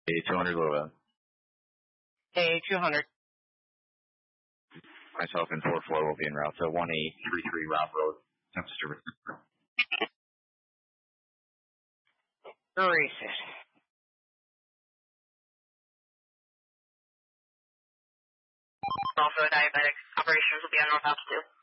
A200 Louisville. A200. Myself and 44 will be en route to 1833 Rob Road, Memphis Service. Gracious. Also, diabetic operations will be on North Ops 2.